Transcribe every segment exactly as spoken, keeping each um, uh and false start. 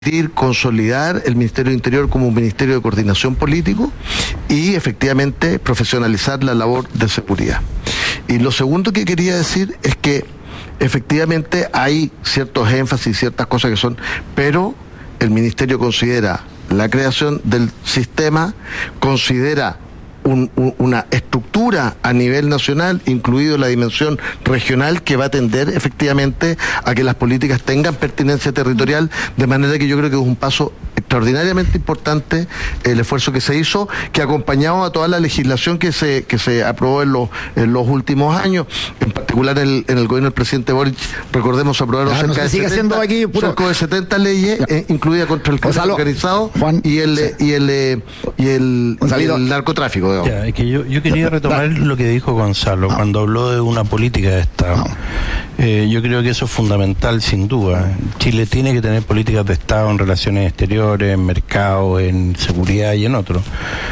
consolidar el Ministerio de Interior como un ministerio de coordinación político y efectivamente profesionalizar la labor de seguridad. Y lo segundo que quería decir es que efectivamente hay ciertos énfasis, ciertas cosas que son, pero el ministerio considera la creación del sistema, considera Un, un, una estructura a nivel nacional, incluido la dimensión regional, que va a tender efectivamente a que las políticas tengan pertinencia territorial, de manera que yo creo que es un paso extraordinariamente importante el esfuerzo que se hizo, que acompañado a toda la legislación que se que se aprobó en los en los últimos años, en particular en el, en el gobierno del presidente Boric, recordemos, aprobaron claro, cerca, no de setenta, aquí puro... cerca de setenta leyes, eh, incluida contra el crimen organizado Juan, y el sí. y el y el, y el narcotráfico. Ya, es que yo, yo quería retomar lo que dijo Gonzalo no. cuando habló de una política de Estado. No. Eh, yo creo que eso es fundamental, sin duda. Chile tiene que tener políticas de Estado en relaciones exteriores, en mercado, en seguridad y en otros.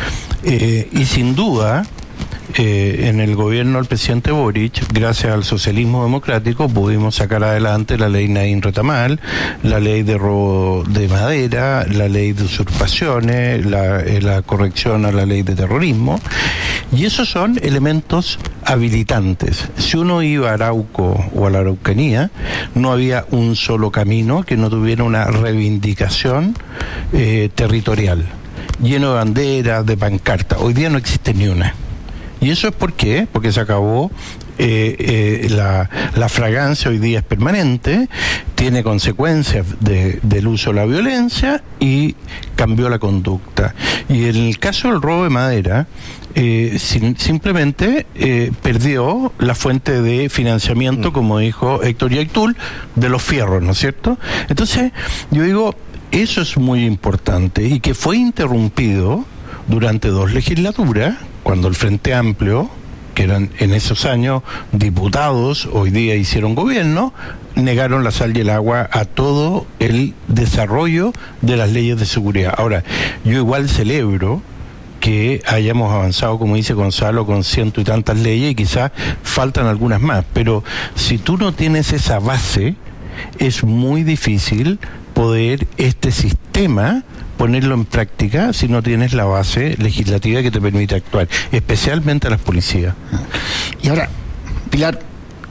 Eh, y sin duda, eh, en el gobierno del presidente Boric, gracias al socialismo democrático, pudimos sacar adelante la ley Naín Retamal, la ley de robo de madera, la ley de usurpaciones, la, eh, la corrección a la ley de terrorismo, y esos son elementos habilitantes. Si uno iba a Arauco o a la Araucanía, no había un solo camino que no tuviera una reivindicación eh, territorial, lleno de banderas, de pancartas. Hoy día no existe ni una. ¿Y eso es por qué? Porque se acabó, eh, eh, la, la fragancia hoy día es permanente, tiene consecuencias de, del uso de la violencia y cambió la conducta. Y en el caso del robo de madera, eh, sin, simplemente eh, perdió la fuente de financiamiento, como dijo Héctor Yaitul, de los fierros, ¿no es cierto? Entonces, yo digo, eso es muy importante y que fue interrumpido durante dos legislaturas, cuando el Frente Amplio, que eran en esos años diputados, hoy día hicieron gobierno, negaron la sal y el agua a todo el desarrollo de las leyes de seguridad. Ahora, yo igual celebro que hayamos avanzado, como dice Gonzalo, con ciento y tantas leyes, y quizás faltan algunas más, pero si tú no tienes esa base, es muy difícil poder este sistema ponerlo en práctica si no tienes la base legislativa que te permite actuar, especialmente a las policías. Y ahora, Pilar,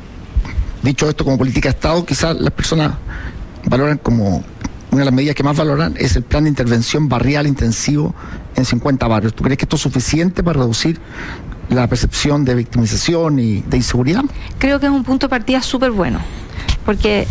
dicho esto como política de Estado, quizás las personas valoran como una de las medidas que más valoran es el plan de intervención barrial intensivo en cincuenta barrios. ¿Tú crees que esto es suficiente para reducir la percepción de victimización y de inseguridad? Creo que es un punto de partida súper bueno, porque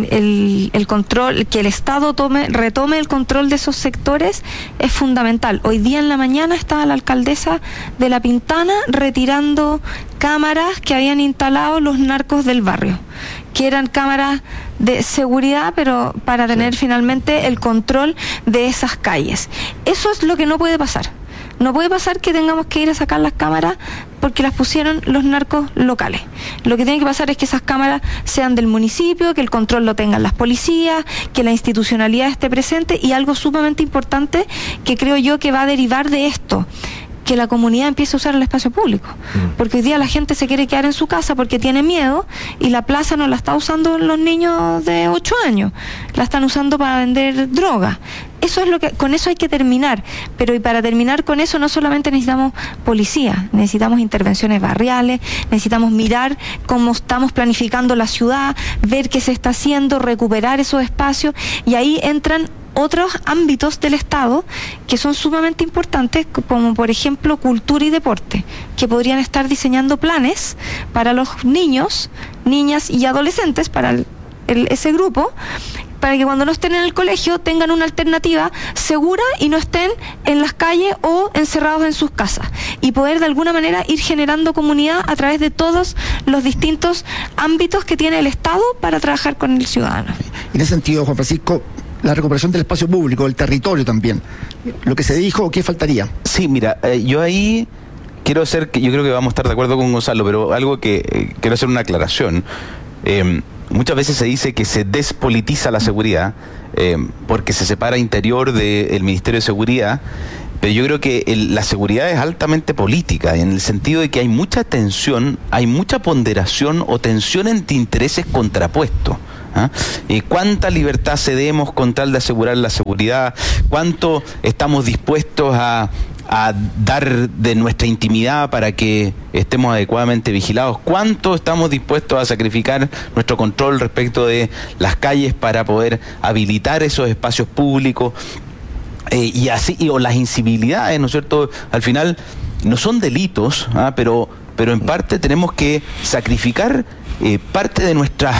el, el control, que el Estado tome, retome el control de esos sectores es fundamental. Hoy día en la mañana estaba la alcaldesa de La Pintana retirando cámaras que habían instalado los narcos del barrio, que eran cámaras de seguridad, pero para tener sí. finalmente el control de esas calles. Eso es lo que no puede pasar. No puede pasar que tengamos que ir a sacar las cámaras porque las pusieron los narcos locales. Lo que tiene que pasar es que esas cámaras sean del municipio, que el control lo tengan las policías, que la institucionalidad esté presente, y algo sumamente importante que creo yo que va a derivar de esto, que la comunidad empiece a usar el espacio público, porque hoy día la gente se quiere quedar en su casa porque tiene miedo, y la plaza no la está usando los niños de ocho años, la están usando para vender droga. Eso es lo que, con eso hay que terminar, pero y para terminar con eso no solamente necesitamos policía, necesitamos intervenciones barriales, necesitamos mirar cómo estamos planificando la ciudad, ver qué se está haciendo, recuperar esos espacios, y ahí entran otros ámbitos del Estado que son sumamente importantes, como por ejemplo cultura y deporte, que podrían estar diseñando planes para los niños, niñas y adolescentes, para el, el, ese grupo, para que cuando no estén en el colegio tengan una alternativa segura y no estén en las calles o encerrados en sus casas, y poder de alguna manera ir generando comunidad a través de todos los distintos ámbitos que tiene el Estado para trabajar con el ciudadano. En ese sentido, Juan Francisco, la recuperación del espacio público, del territorio también, lo que se dijo, ¿qué faltaría? Sí, mira, eh, yo ahí quiero hacer, que yo creo que vamos a estar de acuerdo con Gonzalo, pero algo que eh, quiero hacer una aclaración. Eh, muchas veces se dice que se despolitiza la seguridad eh, porque se separa Interior del Ministerio de Seguridad, pero yo creo que el, la seguridad es altamente política, en el sentido de que hay mucha tensión, hay mucha ponderación o tensión entre intereses contrapuestos. ¿Ah? Eh, ¿Cuánta libertad cedemos con tal de asegurar la seguridad? ¿Cuánto estamos dispuestos a, a dar de nuestra intimidad para que estemos adecuadamente vigilados? ¿Cuánto estamos dispuestos a sacrificar nuestro control respecto de las calles para poder habilitar esos espacios públicos? Eh, y así, y, o las incivilidades, ¿no es cierto? Al final no son delitos, ¿ah? pero, pero en parte tenemos que sacrificar eh, parte de nuestras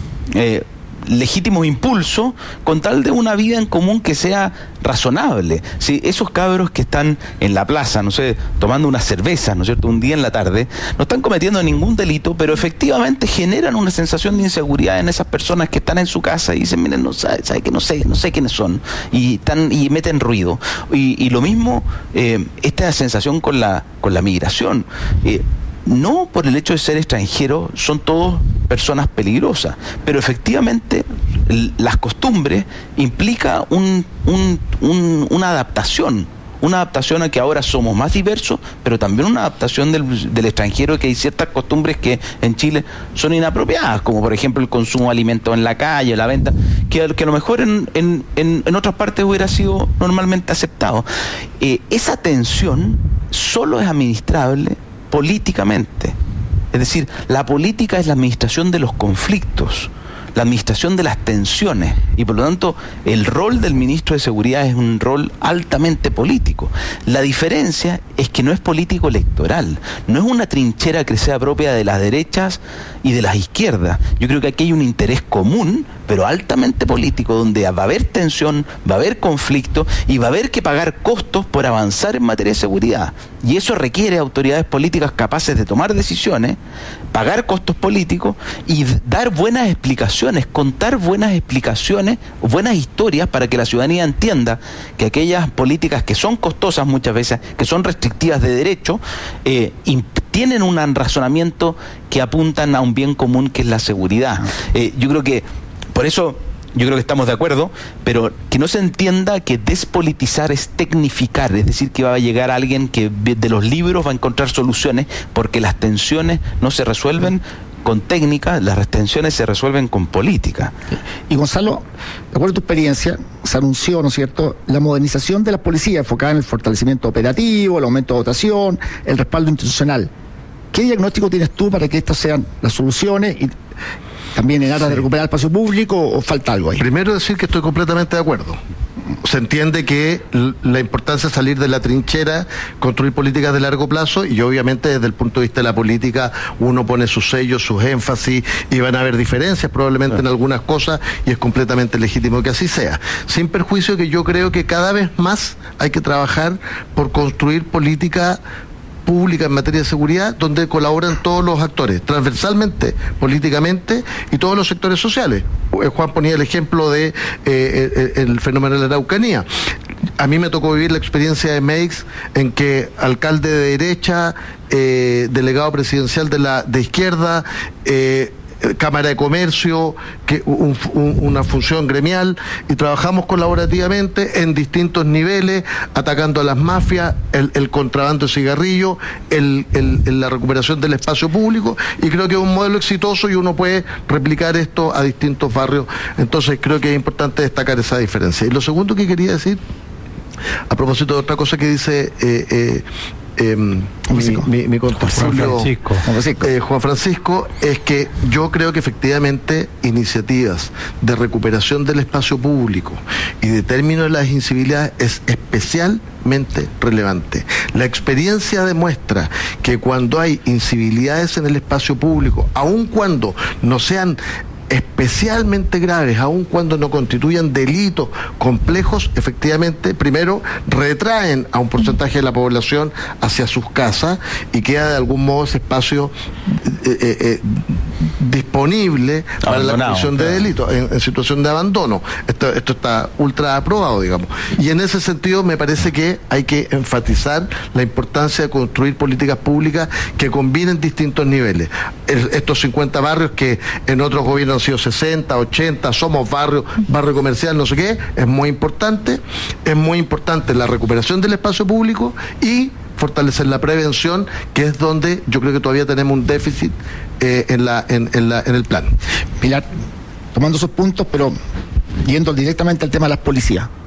Eh, legítimos impulsos con tal de una vida en común que sea razonable. ¿Sí? Esos cabros que están en la plaza, no sé, tomando unas cervezas, ¿no es cierto?, un día en la tarde, no están cometiendo ningún delito, pero efectivamente generan una sensación de inseguridad en esas personas que están en su casa y dicen, miren, no sabe, sabe que no sé, no sé quiénes son, y están y meten ruido. Y, y lo mismo, eh, esta sensación con la con la migración. Eh, No por el hecho de ser extranjeros, son todos personas peligrosas, pero efectivamente las costumbres implica un, un, un, una adaptación, una adaptación a que ahora somos más diversos, pero también una adaptación del, del extranjero, que hay ciertas costumbres que en Chile son inapropiadas, como por ejemplo el consumo de alimentos en la calle, la venta, que, que a lo mejor en, en, en, en otras partes hubiera sido normalmente aceptado. Eh, esa tensión solo es administrable políticamente. Es decir, la política es la administración de los conflictos, la administración de las tensiones, y por lo tanto el rol del ministro de Seguridad es un rol altamente político. La diferencia es que no es político electoral, no es una trinchera que sea propia de las derechas y de las izquierdas. Yo creo que aquí hay un interés común, pero altamente político, donde va a haber tensión, va a haber conflicto y va a haber que pagar costos por avanzar en materia de seguridad. Y eso requiere autoridades políticas capaces de tomar decisiones, pagar costos políticos y dar buenas explicaciones, contar buenas explicaciones, buenas historias, para que la ciudadanía entienda que aquellas políticas que son costosas muchas veces, que son restrictivas de derecho, eh, tienen un razonamiento que apuntan a un bien común, que es la seguridad. Eh, yo creo que por eso yo creo que estamos de acuerdo, pero que no se entienda que despolitizar es tecnificar, es decir, que va a llegar alguien que de los libros va a encontrar soluciones, porque las tensiones no se resuelven con técnica, las tensiones se resuelven con política. Y Gonzalo, de acuerdo a tu experiencia, se anunció, ¿no es cierto?, la modernización de la policía enfocada en el fortalecimiento operativo, el aumento de dotación, el respaldo institucional. ¿Qué diagnóstico tienes tú para que estas sean las soluciones y también en aras de recuperar el espacio público, o falta algo ahí? Primero decir que estoy completamente de acuerdo. Se entiende que la importancia es salir de la trinchera, construir políticas de largo plazo, y obviamente desde el punto de vista de la política uno pone sus sellos, sus énfasis, y van a haber diferencias probablemente sí. en algunas cosas, y es completamente legítimo que así sea. Sin perjuicio que yo creo que cada vez más hay que trabajar por construir política pública en materia de seguridad, donde colaboran todos los actores, transversalmente, políticamente, y todos los sectores sociales. Juan ponía el ejemplo de eh, el, el fenómeno de la Araucanía. A mí me tocó vivir la experiencia de Meix, en que alcalde de derecha, eh, delegado presidencial de la de izquierda, eh, Cámara de Comercio, que un, un, una función gremial, y trabajamos colaborativamente en distintos niveles, atacando a las mafias, el, el contrabando de cigarrillos, el, el, el, la recuperación del espacio público, y creo que es un modelo exitoso y uno puede replicar esto a distintos barrios. Entonces creo que es importante destacar esa diferencia. Y lo segundo que quería decir, a propósito de otra cosa que dice eh, eh, Eh, mi, mi, mi contertulio Juan Francisco, eh, Juan Francisco, es que yo creo que efectivamente iniciativas de recuperación del espacio público y de término de las incivilidades es especialmente relevante. La experiencia demuestra que cuando hay incivilidades en el espacio público, aun cuando no sean especialmente graves, aun cuando no constituyan delitos complejos, efectivamente, primero, retraen a un porcentaje de la población hacia sus casas, y queda de algún modo ese espacio eh, eh, eh, disponible para Abandonado, la comisión de claro. delitos en, en situación de abandono. Esto, esto está ultra aprobado, digamos. Y en ese sentido me parece que hay que enfatizar la importancia de construir políticas públicas que combinen distintos niveles. El, estos cincuenta barrios que en otros gobiernos han sido sesenta, ochenta, somos barrio, barrio comercial, no sé qué, es muy importante. Es muy importante la recuperación del espacio público y fortalecer la prevención, que es donde yo creo que todavía tenemos un déficit eh, en, la, en, en, la, en el plan. Pilar, tomando esos puntos, pero yendo directamente al tema de las policías.